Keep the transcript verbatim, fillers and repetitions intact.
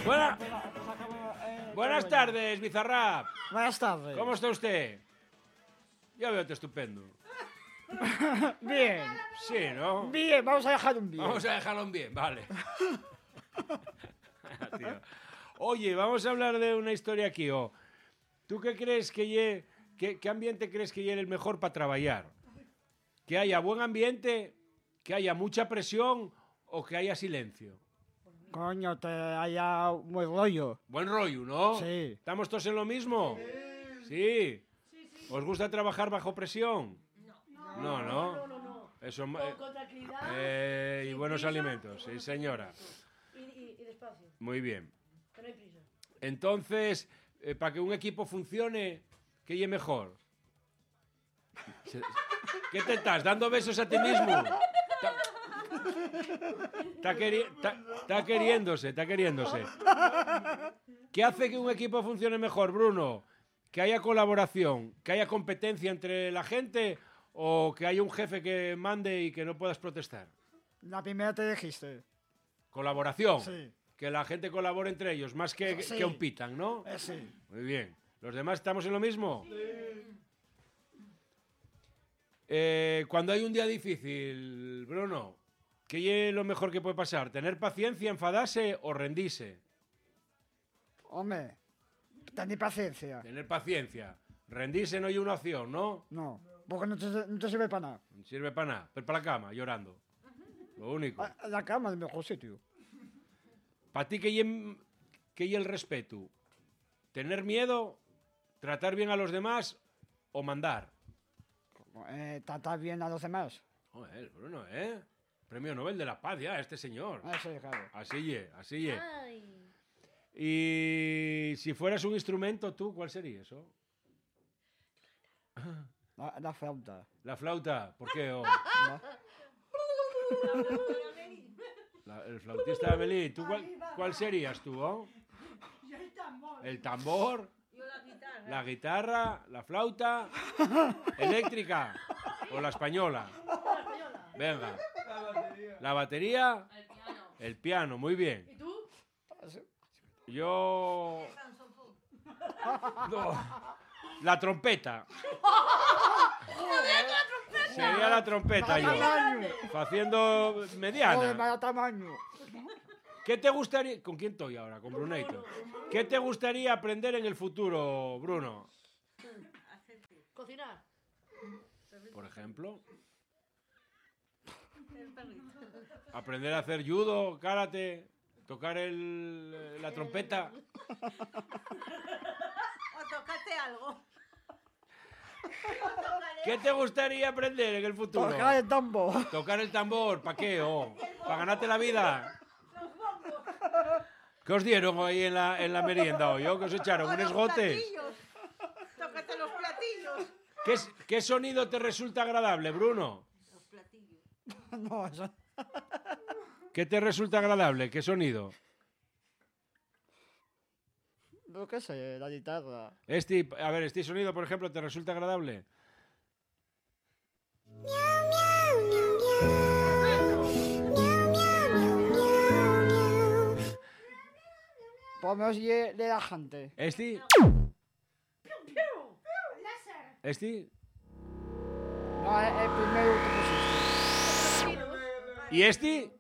Buena... Buenas tardes, Bizarrap. Buenas tardes. ¿Cómo está usted? Yo veo estupendo. Bien. Sí, ¿no? Bien, vamos a dejar un bien. Vamos a dejarlo en bien, vale. Tío. Oye, vamos a hablar de una historia aquí. Oh. ¿Tú qué crees que ye, qué, qué ambiente crees que lleve el mejor para trabajar? ¿Que haya buen ambiente, que haya mucha presión o que haya silencio? Coño, te haya un buen rollo. Buen rollo, ¿no? Sí. ¿Estamos todos en lo mismo? Sí. ¿Os gusta trabajar bajo presión? No. No, ¿no? No, no, no. Eso, Con, eh, con tranquilidad. eh, y sin buenos prisa. alimentos, sí, señora. Y, y, y despacio, Muy bien. que no hay prisa. Entonces, eh, para que un equipo funcione, ¿qué es mejor? Se- ¿Qué te estás? ¿Dando besos a ti mismo? Está queri ta- ta queriéndose, está queriéndose. ¿Qué hace que un equipo funcione mejor, Bruno? ¿Que haya colaboración? ¿Que haya competencia entre la gente? ¿O que haya un jefe que mande y que no puedas protestar? La primera te dijiste. Colaboración. Sí. Que la gente colabore entre ellos, más que, Sí. que compitan, ¿no? Eh, sí. Muy bien. ¿Los demás estamos en lo mismo? Eh, cuando hay un día difícil, Bruno, ¿qué es lo mejor que puede pasar? ¿Tener paciencia, enfadarse o rendirse? Hombre, ten paciencia. Tener paciencia. Rendirse no hay una opción, ¿no? No, porque no te, no te sirve para nada. No sirve para nada. Pero para la cama, llorando. Lo único. A- a La cama es el mejor sitio. ¿Para ti qué es qué el respeto? ¿Tener miedo? ¿Tratar bien a los demás o mandar? Eh, tratar bien a los demás. Joder, Bruno, ¿eh? Premio Nobel de la Paz ya, este señor. Ah, sí, claro. Así ye, así ye. Ay. Y si fueras un instrumento, ¿tú cuál sería eso? La, la flauta. La flauta, ¿por qué? Oh, ¿no? la- el flautista de Amelie, ¿tú cuál, cuál serías tú? Oh? El tambor. ¿El tambor? Yo la guitarra. ¿La guitarra? ¿La flauta? ¿Eléctrica? ¿O la española? La española. Venga. ¿La batería? El piano. El piano, muy bien. ¿Y tú? Yo... No. La trompeta. Sería la trompeta yo. Tamaño. Haciendo Joder, mediana. vaya tamaño. ¿Qué te gustaría... ¿Con quién estoy ahora? Con Bruneito. ¿Qué te gustaría aprender en el futuro, Bruno? Cocinar. Por ejemplo. Aprender a hacer judo, karate, tocar el, la trompeta. O tocarte algo. ¿Qué te gustaría aprender en el futuro? Tocar el tambo. Tocar el tambor, ¿para qué? Oh, ¿para ganarte la vida? ¿Qué os dieron ahí en la, en la merienda hoy? ¿Oh? ¿Qué os echaron? ¿Unos gotes? Tócate los platillos. ¿Qué, s- ¿Qué sonido te resulta agradable, Bruno? Los platillos. No, eso. ¿Qué te resulta agradable? ¿Qué sonido? Lo que sé, la guitarra. Este, a ver, este sonido, por ejemplo, ¿te resulta agradable? Ponme de la gente. ¿Este? ¿Este? No, el, el primero que pusiste. ¿Y este?